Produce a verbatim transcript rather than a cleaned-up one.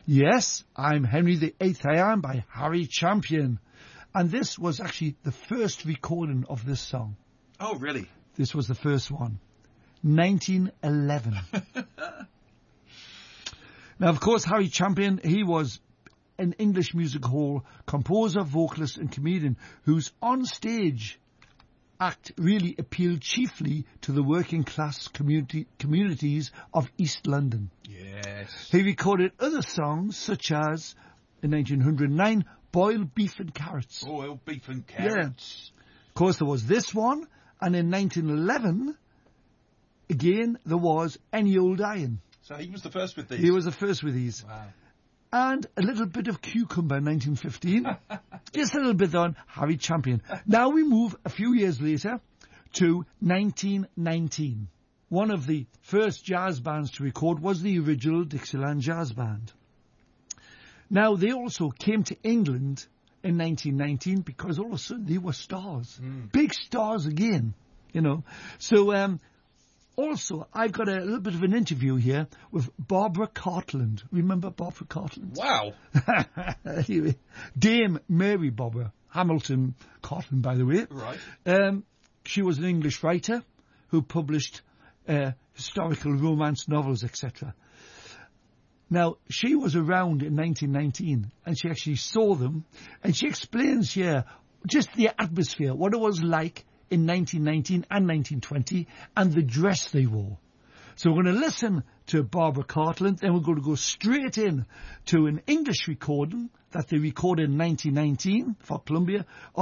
Yes, I'm Henry the Eighth I Am by Harry Champion. And this was actually the first recording of this song. Oh, really? This was the first one. nineteen eleven. Now, of course, Harry Champion, he was an English music hall composer, vocalist and comedian whose on-stage act really appealed chiefly to the working class community communities of East London. Yes. He recorded other songs such as, in nineteen oh nine, Boiled Beef and Carrots. Boiled Beef and Carrots. Yeah. Of course, there was this one, and in nineteen eleven, again, there was Any Old Iron. So he was the first with these? He was the first with these. Wow. And a little bit of Cucumber in nineteen fifteen. Just a little bit on Harry Champion. Now we move a few years later to nineteen nineteen. One of the first jazz bands to record was the original Dixieland Jazz Band. Now they also came to England in nineteen nineteen because all of a sudden they were stars. Mm. Big stars again, you know. So um, also I've got a little bit of an interview here with Barbara Cartland. Remember Barbara Cartland? Wow. Anyway, Dame Mary Barbara Hamilton Cartland, by the way. Right. Um, she was an English writer who published uh, historical romance novels, et cetera. Now, she was around in nineteen nineteen, and she actually saw them, and she explains here just the atmosphere, what it was like in nineteen nineteen and nineteen twenty, and the dress they wore. So we're going to listen to Barbara Cartland, then we're going to go straight in to an English recording that they recorded in nineteen nineteen for Columbia